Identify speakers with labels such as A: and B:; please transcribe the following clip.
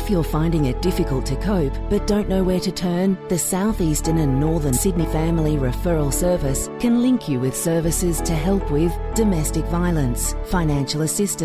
A: If you're finding it difficult to cope but don't know where to turn, the South Eastern and Northern Sydney Family Referral Service can link you with services to help with domestic violence, financial assistance,